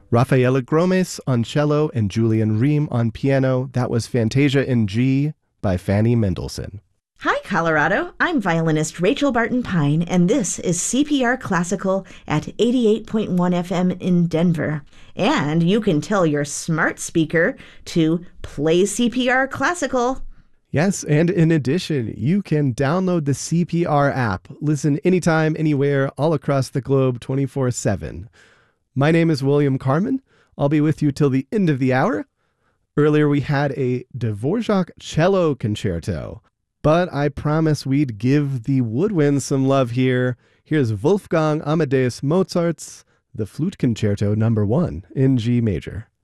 Rafaela Gromes on cello and Julian Ream on piano. That was Fantasia in G by Fanny Mendelssohn. Hi, Colorado. I'm violinist Rachel Barton Pine, and this is CPR Classical at 88.1 FM in Denver. And you can tell your smart speaker to play CPR Classical. Yes, and in addition, you can download the CPR app. Listen anytime, anywhere, all across the globe, 24/7. My name is William Carmen. I'll be with you till the end of the hour. Earlier, we had a Dvorak cello concerto. But I promise we'd give the woodwinds some love here. Here's Wolfgang Amadeus Mozart's The Flute Concerto No. 1 in G major.